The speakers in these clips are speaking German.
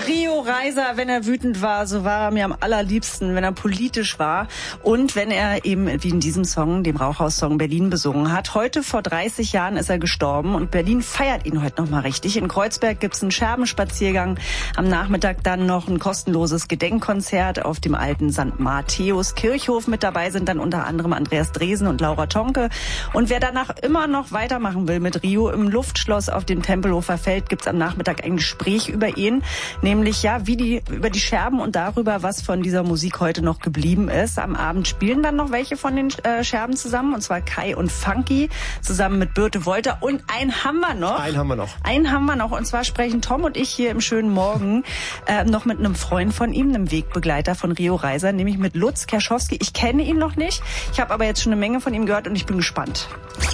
Rio Reiser, wenn er wütend war, so war er mir am allerliebsten, wenn er politisch war und wenn er eben wie in diesem Song, dem Rauchhaus-Song, Berlin besungen hat. Heute vor 30 Jahren ist er gestorben und Berlin feiert ihn heute nochmal richtig. In Kreuzberg gibt's einen Scherbenspaziergang, am Nachmittag dann noch ein kostenloses Gedenkkonzert auf dem alten St. Matthäus Kirchhof. Mit dabei sind dann unter anderem Andreas Dresen und Laura Tonke. Und wer danach immer noch weitermachen will mit Rio, im Luftschloss auf dem Tempelhofer Feld gibt's am Nachmittag ein Gespräch über ihn, nämlich über die Scherben und darüber, was von dieser Musik heute noch geblieben ist. Am Abend spielen dann noch welche von den Scherben zusammen, und zwar Kai und Funky zusammen mit Birte Wolter, und einen haben wir noch, und zwar sprechen Tom und ich hier im schönen Morgen noch mit einem Freund von ihm, einem Wegbegleiter von Rio Reiser, nämlich mit Lutz Kerschowski. Ich kenne ihn noch nicht, ich habe aber jetzt schon eine Menge von ihm gehört und ich bin gespannt.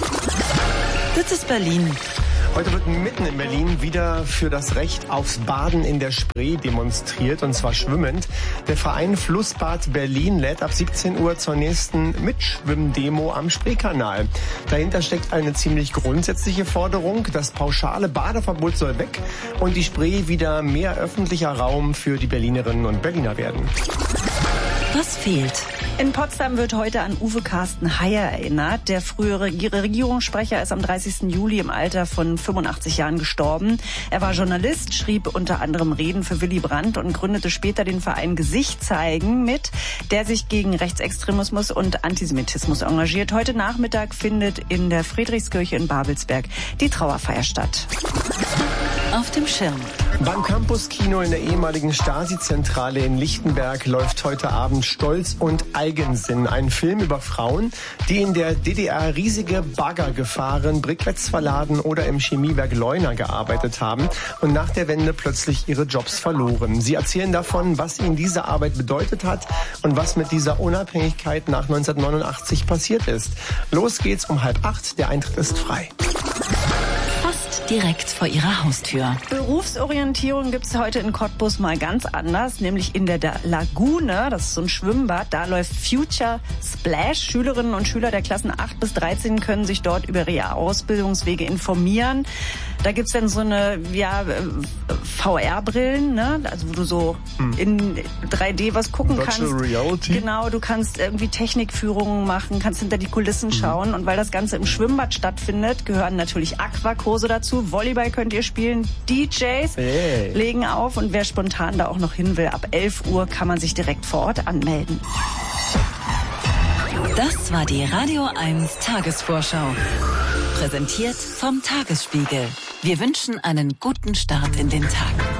Das ist Berlin. Heute wird mitten in Berlin wieder für das Recht aufs Baden in der Spree demonstriert, und zwar schwimmend. Der Verein Flussbad Berlin lädt ab 17 Uhr zur nächsten Mitschwimmdemo am Spreekanal. Dahinter steckt eine ziemlich grundsätzliche Forderung. Das pauschale Badeverbot soll weg und die Spree wieder mehr öffentlicher Raum für die Berlinerinnen und Berliner werden. Was fehlt? In Potsdam wird heute an Uwe Carsten Heyer erinnert. Der frühere Regierungssprecher ist am 30. Juli im Alter von 85 Jahren gestorben. Er war Journalist, schrieb unter anderem Reden für Willy Brandt und gründete später den Verein Gesicht zeigen mit, der sich gegen Rechtsextremismus und Antisemitismus engagiert. Heute Nachmittag findet in der Friedrichskirche in Babelsberg die Trauerfeier statt. Auf dem Schirm. Beim Campus-Kino in der ehemaligen Stasi-Zentrale in Lichtenberg läuft heute Abend Stolz und Eigensinn, ein Film über Frauen, die in der DDR riesige Bagger gefahren, Briketts verladen oder im Chemiewerk Leuna gearbeitet haben und nach der Wende plötzlich ihre Jobs verloren. Sie erzählen davon, was ihnen diese Arbeit bedeutet hat und was mit dieser Unabhängigkeit nach 1989 passiert ist. Los geht's um 7:30, der Eintritt ist frei. Direkt vor ihrer Haustür. Berufsorientierung gibt's heute in Cottbus mal ganz anders, nämlich in der Lagune, das ist so ein Schwimmbad, da läuft Future Splash. Schülerinnen und Schüler der Klassen 8 bis 13 können sich dort über ihre Ausbildungswege informieren. Da gibt's dann so eine VR-Brillen, ne? Also wo du so in 3D was gucken kannst. Virtual Reality. Genau, du kannst irgendwie Technikführungen machen, kannst hinter die Kulissen schauen. Und weil das Ganze im Schwimmbad stattfindet, gehören natürlich Aquakurse dazu. Volleyball könnt ihr spielen, DJs legen auf, und wer spontan da auch noch hin will, ab 11 Uhr kann man sich direkt vor Ort anmelden. Das war die Radio 1 Tagesvorschau. Präsentiert vom Tagesspiegel. Wir wünschen einen guten Start in den Tag.